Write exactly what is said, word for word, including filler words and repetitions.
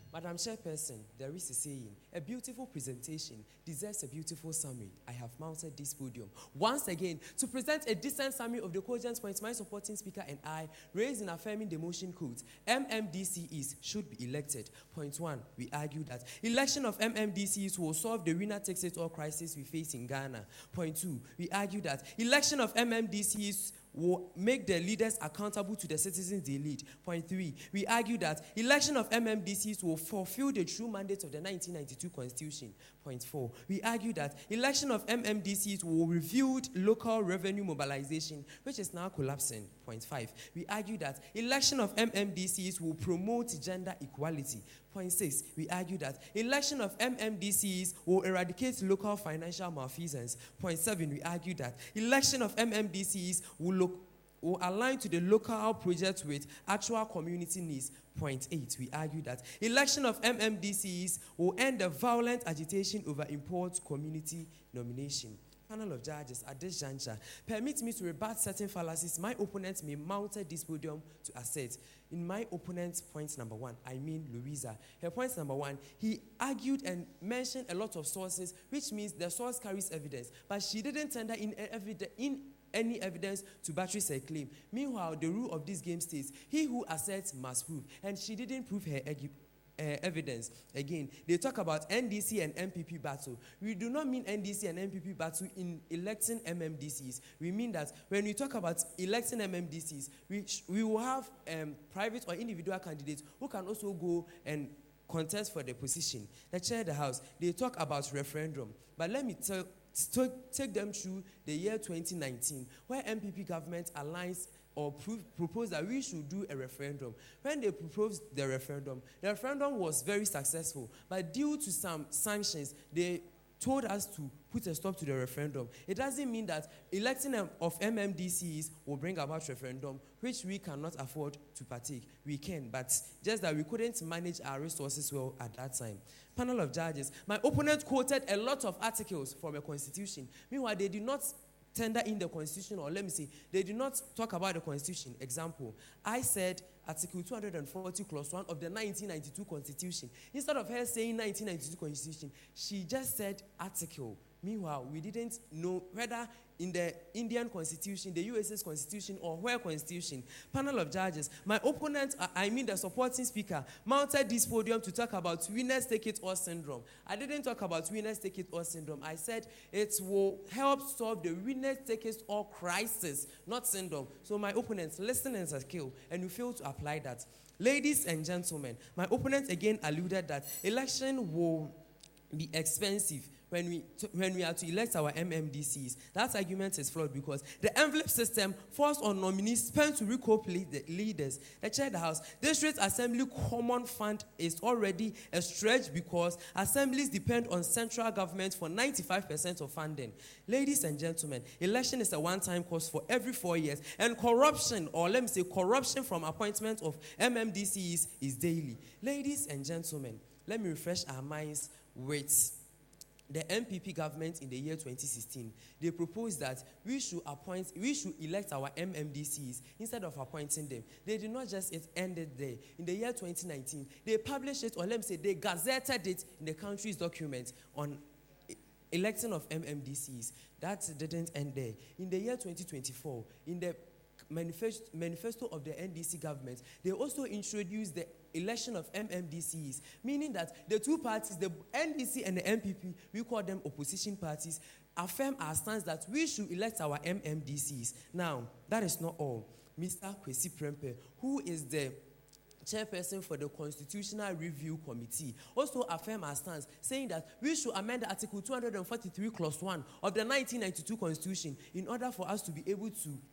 Madam Chairperson, there is a saying, a beautiful presentation deserves a beautiful summary. I have mounted this podium once again to present a decent summary of the cogent points my supporting speaker and I raised in affirming the motion quote, M M D C Es should be elected. Point one, we argue that election of M M D C Es will solve the winner takes it all crisis we face in Ghana. Point two, we argue that election of M M D C Es will make the leaders accountable to the citizens they lead. Point three, we argue that election of M M D Cs will fulfill the true mandate of the nineteen ninety-two Constitution. Point four, we argue that election of M M D Cs will reveal local revenue mobilization, which is now collapsing. Point five, we argue that election of M M D Cs will promote gender equality. Point six, we argue that election of M M D Cs will eradicate local financial malfeasance. Point seven, we argue that election of M M D Cs will, look, will align to the local projects with actual community needs. Point eight, we argue that election of M M D Cs will end the violent agitation over import community nomination. Panel of judges, at this juncture, permit me to rebut certain fallacies my opponents may mount this podium to assert. In my opponent's point number one, I mean Louisa. Her point number one, he argued and mentioned a lot of sources, which means the source carries evidence, but she didn't tender in, evid- in any evidence to buttress her claim. Meanwhile, the rule of this game states, he who asserts must prove, and she didn't prove her argument. Uh, evidence. Again, they talk about N D C and M P P battle. We do not mean N D C and M P P battle in electing M M D Cs. We mean that when we talk about electing M M D Cs, we, sh- we will have um, private or individual candidates who can also go and contest for the position. The chair of the House, they talk about referendum. But let me tell, t- take them through the year twenty nineteen, where M P P government aligns or prove, propose that we should do a referendum. When they proposed the referendum, the referendum was very successful, but due to some sanctions, they told us to put a stop to the referendum. It doesn't mean that electing of M M D Cs will bring about referendum, which we cannot afford to partake. We can, but just that we couldn't manage our resources well at that time. Panel of judges, my opponent quoted a lot of articles from a constitution. Meanwhile, they did not tender in the constitution, or let me say, they did not talk about the constitution. Example, I said Article two hundred forty, Clause one of the nineteen ninety-two Constitution. Instead of her saying nineteen ninety-two Constitution, she just said article. Meanwhile, we didn't know whether in the Indian Constitution, the U S S Constitution, or where Constitution. Panel of judges, my opponent, I mean the supporting speaker, mounted this podium to talk about winners take it all syndrome. I didn't talk about winners take it all syndrome. I said it will help solve the winners take it all crisis, not syndrome. So my opponents, listen as a skill, and you fail to apply that. Ladies and gentlemen, my opponent again alluded that election will be expensive when we to, when we are to elect our M M D Cs. That argument is flawed because the envelope system forced on nominees spent to recoup lead, leaders. The chair of the House, District Assembly Common Fund is already a stretch because assemblies depend on central government for ninety-five percent of funding. Ladies and gentlemen, election is a one-time cost for every four years, and corruption, or let me say corruption from appointment of M M D Cs is daily. Ladies and gentlemen, let me refresh our minds with the M P P government in the year twenty sixteen. They proposed that we should appoint, we should elect our M M D Cs instead of appointing them. They did not just end it there. In the year twenty nineteen, they published it, or let me say, they gazetted it in the country's document on electing of M M D Cs. That didn't end there. In the year twenty twenty-four, in the manifesto, manifesto of the N D C government, they also introduced the election of M M D Cs, meaning that the two parties, the N D C and the M P P, we call them opposition parties, affirm our stance that we should elect our M M D Cs. Now, that is not all. Mister Kwesi Prempeh, who is the chairperson for the Constitutional Review Committee, also affirm our stance, saying that we should amend Article two hundred forty-three, Clause one of the nineteen ninety-two Constitution in order for us to be able to